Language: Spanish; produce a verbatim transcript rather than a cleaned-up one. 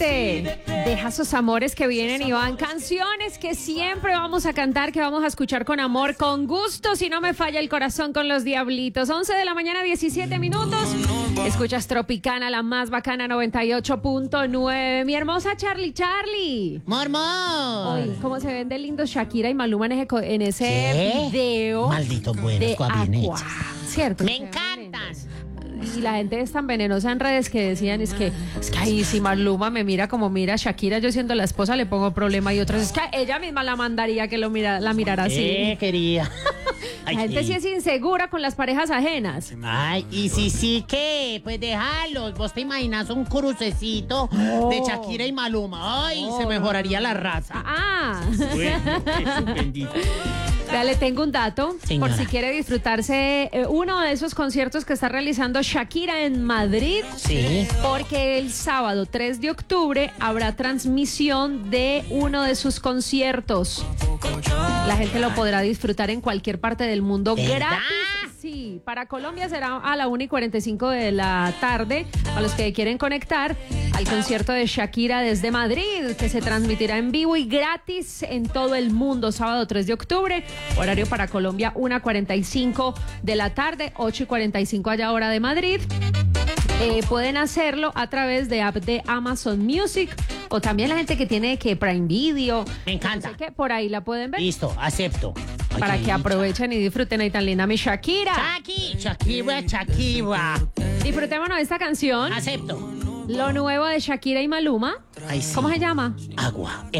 diecisiete. Deja esos amores que vienen y van. Canciones que siempre vamos a cantar, que vamos a escuchar con amor, con gusto, si no me falla el corazón, con los Diablitos. once de la mañana, diecisiete minutos. Escuchas Tropicana, la más bacana, noventa y ocho punto nueve. Mi hermosa Charlie Charlie. ¡Mormor! Oye, cómo se ven de lindos Shakira y Maluma en ese, en ese ¿Qué? video. Malditos buenos, de cosas bien Aqua. hechas. ¿Cierto? Me Se ven encantan. lindos. Y la gente es tan venenosa en redes que decían, es que, es que ahí si Maluma me mira como mira Shakira, yo siendo la esposa le pongo problema, y otras es que ella misma la mandaría que lo mira, la mirara así. Eh, quería. Ay, La gente sí es insegura con las parejas ajenas. Ay, y si sí, ¿qué? Pues déjalos. Vos te imaginas un crucecito Oh. de Shakira y Maluma. Ay, Oh, se no. mejoraría la raza. Ah, Bueno, Jesús bendito. ya le tengo un dato, Señora. por si quiere disfrutarse eh, uno de esos conciertos que está realizando Shakira en Madrid. Sí. Porque el sábado tres de octubre habrá transmisión de uno de sus conciertos. La gente lo podrá disfrutar en cualquier parte del mundo ¿Verdad? gratis. Sí, para Colombia será a la una y cuarenta y cinco de la tarde. A los que quieren conectar al concierto de Shakira desde Madrid, que se transmitirá en vivo y gratis en todo el mundo. Sábado tres de octubre, horario para Colombia, una y cuarenta y cinco de la tarde, ocho y cuarenta y cinco allá hora de Madrid. Eh, pueden hacerlo a través de app de Amazon Music, o también la gente que tiene que Prime Video. Me encanta. No sé qué, por ahí la pueden ver. Listo, acepto. Ay, Para qué que aprovechen y disfruten ahí tan linda mi Shakira. Shaki, Shakira, Shakira. Disfrutémonos de esta canción. Acepto. Lo nuevo de Shakira y Maluma. Ay, sí. ¿Cómo se llama? Agua.